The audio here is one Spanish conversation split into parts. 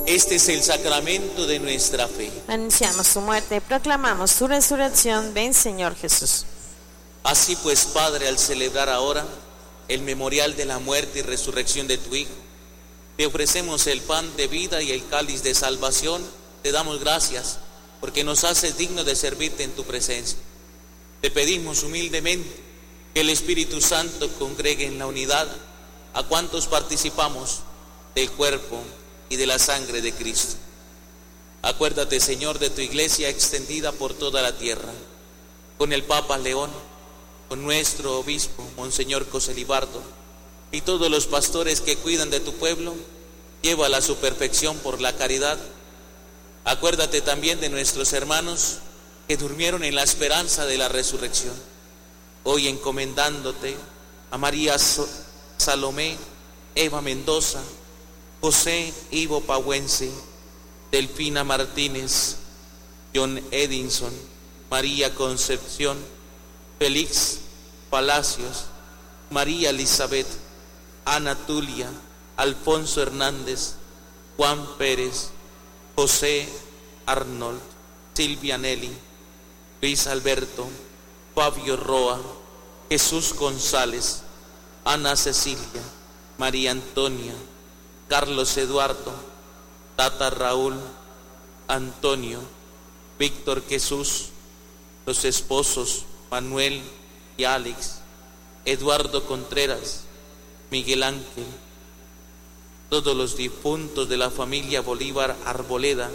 Este es el sacramento de nuestra fe. Anunciamos su muerte, proclamamos su resurrección. Ven, Señor Jesús. Así pues, Padre, al celebrar ahora el memorial de la muerte y resurrección de tu Hijo, te ofrecemos el pan de vida y el cáliz de salvación. Te damos gracias porque nos haces dignos de servirte en tu presencia. Te pedimos humildemente que el Espíritu Santo congregue en la unidad a cuantos participamos del cuerpo y de la sangre de Cristo. Acuérdate, Señor, de tu iglesia extendida por toda la tierra, con el Papa León, con nuestro obispo, Monseñor José Libardo, y todos los pastores que cuidan de tu pueblo. Llévala a su perfección por la caridad. Acuérdate también de nuestros hermanos que durmieron en la esperanza de la resurrección. Hoy encomendándote a María Salomé, Eva Mendoza, José Ivo Pahuense, Delfina Martínez, John Edinson, María Concepción, Félix Palacios, María Elizabeth, Ana Tulia, Alfonso Hernández, Juan Pérez, José Arnold, Silvia Nelly, Luis Alberto, Fabio Roa, Jesús González, Ana Cecilia, María Antonia, Carlos Eduardo, Tata Raúl, Antonio, Víctor Jesús, los esposos Manuel y Alex, Eduardo Contreras, Miguel Ángel, todos los difuntos de la familia Bolívar Arboleda,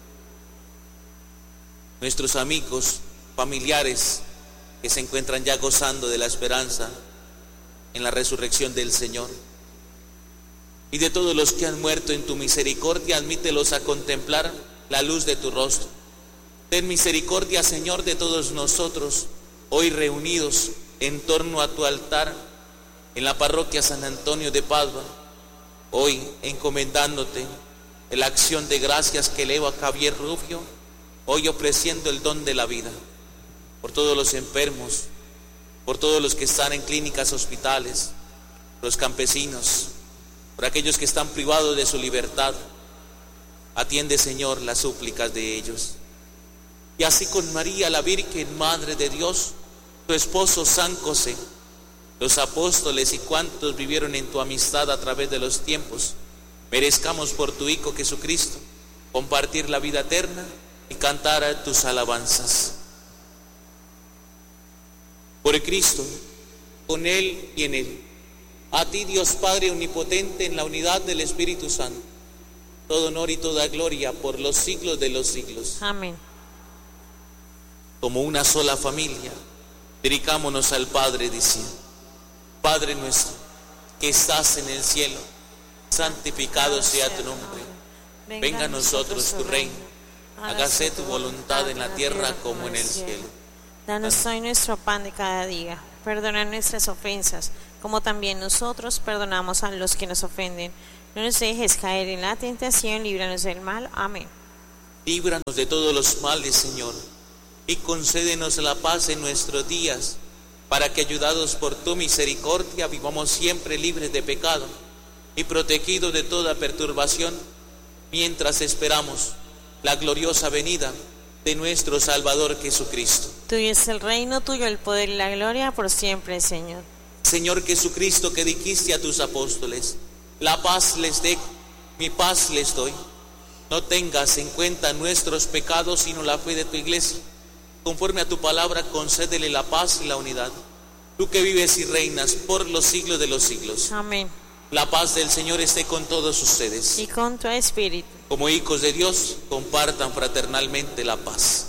nuestros amigos, familiares que se encuentran ya gozando de la esperanza en la resurrección del Señor, y de todos los que han muerto en tu misericordia, admítelos a contemplar la luz de tu rostro. Ten misericordia, Señor, de todos nosotros, hoy reunidos en torno a tu altar en la parroquia San Antonio de Padua, hoy encomendándote la acción de gracias que eleva Javier Rubio, hoy ofreciendo el don de la vida, por todos los enfermos, por todos los que están en clínicas, hospitales, los campesinos, por aquellos que están privados de su libertad. Atiende, Señor, las súplicas de ellos. Y así con María, la Virgen, Madre de Dios, tu esposo San José, los apóstoles y cuantos vivieron en tu amistad a través de los tiempos, merezcamos por tu Hijo Jesucristo compartir la vida eterna y cantar tus alabanzas. Por Cristo, con Él y en Él, a ti, Dios Padre omnipotente, en la unidad del Espíritu Santo, todo honor y toda gloria por los siglos de los siglos. Amén. Como una sola familia, diricámonos al Padre diciendo: Padre nuestro, que estás en el cielo, santificado sea tu nombre. Venga a nosotros tu reino. Hágase tu voluntad en la tierra como en el cielo. Danos hoy nuestro pan de cada día. Perdona nuestras ofensas, como también nosotros perdonamos a los que nos ofenden. No nos dejes caer en la tentación, líbranos del mal. Amén. Líbranos de todos los males, Señor, y concédenos la paz en nuestros días, para que, ayudados por tu misericordia, vivamos siempre libres de pecado y protegidos de toda perturbación, mientras esperamos la gloriosa venida de nuestro Salvador Jesucristo. Tuyo es el reino, tuyo el poder y la gloria por siempre, Señor. Señor Jesucristo, que dijiste a tus apóstoles: la paz les dejo, mi paz les doy. No tengas en cuenta nuestros pecados, sino la fe de tu iglesia. Conforme a tu palabra, concédele la paz y la unidad. Tú que vives y reinas por los siglos de los siglos. Amén. La paz del Señor esté con todos ustedes. Y con tu espíritu. Como hijos de Dios, compartan fraternalmente la paz.